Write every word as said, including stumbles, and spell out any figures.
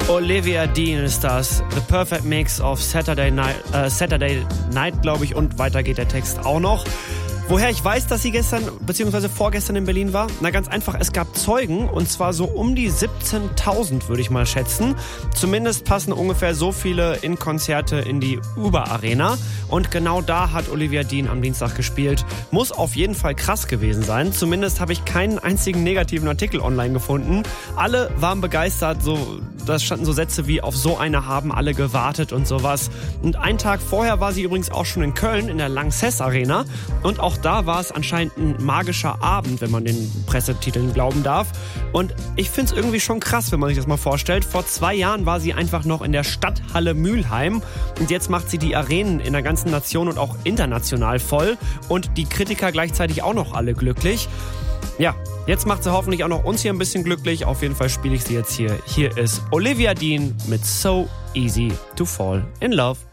Olivia Dean ist das. The Perfect Mix of Saturday Night, äh, Saturday Night, glaube ich, und weiter geht der Text auch noch. Woher ich weiß, dass sie gestern bzw. vorgestern in Berlin war? Na ganz einfach, es gab Zeugen und zwar so um die siebzehntausend, würde ich mal schätzen. Zumindest passen ungefähr so viele in Konzerte in die Uber Arena und genau da hat Olivia Dean am Dienstag gespielt. Muss auf jeden Fall krass gewesen sein. Zumindest habe ich keinen einzigen negativen Artikel online gefunden. Alle waren begeistert, so, da standen so Sätze wie auf so eine haben alle gewartet und sowas. Und einen Tag vorher war sie übrigens auch schon in Köln in der Lanxess Arena und auch da war es anscheinend ein magischer Abend, wenn man den Pressetiteln glauben darf. Und ich finde es irgendwie schon krass, wenn man sich das mal vorstellt. Vor zwei Jahren war sie einfach noch in der Stadthalle Mülheim und jetzt macht sie die Arenen in der ganzen Nation und auch international voll und die Kritiker gleichzeitig auch noch alle glücklich. Ja, jetzt macht sie hoffentlich auch noch uns hier ein bisschen glücklich. Auf jeden Fall spiele ich sie jetzt hier. Hier ist Olivia Dean mit So Easy to Fall in Love.